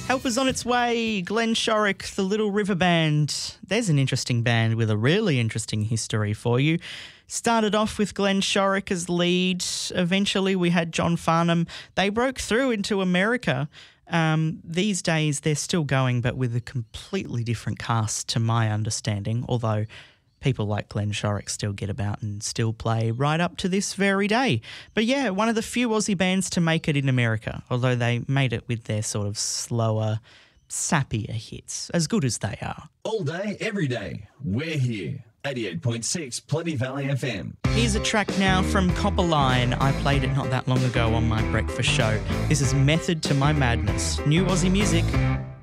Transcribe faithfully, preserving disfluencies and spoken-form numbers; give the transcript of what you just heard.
Help is on its way. Glenn Shorrock, the Little River Band. There's an interesting band with a really interesting history for you. Started off with Glenn Shorrock as lead. Eventually we had John Farnham. They broke through into America. Um, these days they're still going, but with a completely different cast to my understanding, although people like Glenn Shorrock still get about and still play right up to this very day. But yeah, one of the few Aussie bands to make it in America, although they made it with their sort of slower, sappier hits, as good as they are. All day, every day, we're here. eighty-eight point six Plenty Valley F M. Here's a track now from Copperline. I played it not that long ago on my breakfast show. This is Method to My Madness. New Aussie music.